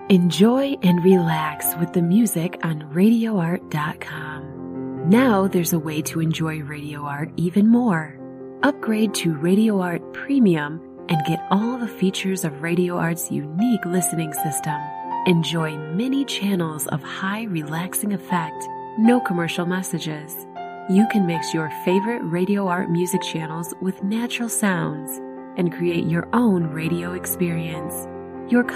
Enjoy and relax with the music on RadioArt.com. Now there's a way to enjoy Radio Art even more. Upgrade to Radio Art Premium and get all the features of Radio Art's unique listening system. Enjoy many channels of high relaxing effect, no commercial messages. You can mix your favorite Radio Art music channels with natural sounds and create your own radio experience. Your